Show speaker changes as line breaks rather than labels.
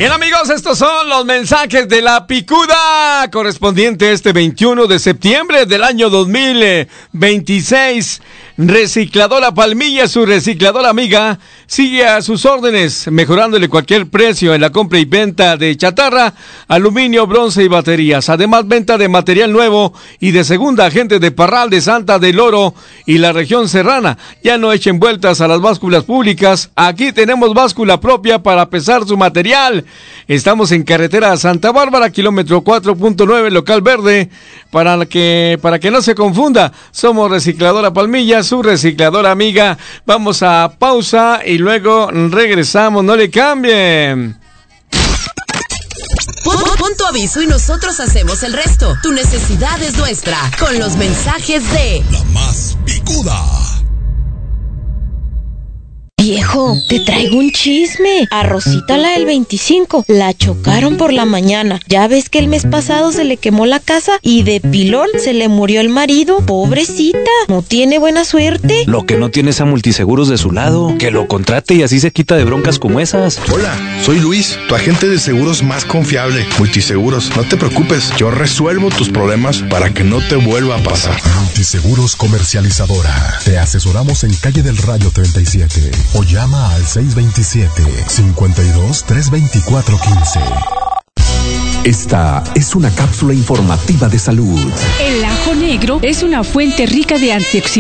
Bien, amigos, estos son los mensajes de la picuda correspondiente este 21 de septiembre del año 2026. Recicladora Palmilla, su recicladora amiga, sigue a sus órdenes, mejorándole cualquier precio en la compra y venta de chatarra, aluminio, bronce y baterías. Además, venta de material nuevo y de segunda, gente de Parral, de Santa del Oro y la región serrana. Ya no echen vueltas a las básculas públicas. Aquí tenemos báscula propia para pesar su material. Estamos en carretera Santa Bárbara, kilómetro 4.9, local verde, para que no se confunda. Somos Recicladora Palmilla, su recicladora amiga. Vamos a pausa y luego regresamos, no le cambien.
Pon tu aviso y nosotros hacemos el resto. Tu necesidad es nuestra. Con los mensajes de
La Más Picuda.
Viejo, te traigo un chisme. A Rosita, la del 25, la chocaron por la mañana. Ya ves que el mes pasado se le quemó la casa y de pilón se le murió el marido. Pobrecita, no tiene buena suerte.
Lo que no tiene es a Multiseguros de su lado. Que lo contrate y así se quita de broncas como esas.
Hola, soy Luis, tu agente de seguros más confiable. Multiseguros, no te preocupes, yo resuelvo tus problemas para que no te vuelva a pasar.
Multiseguros Comercializadora. Te asesoramos en Calle del Rayo 37 o llama al 627-52-324-15. Esta es una cápsula informativa de salud.
El ajo negro es una fuente rica de antioxidantes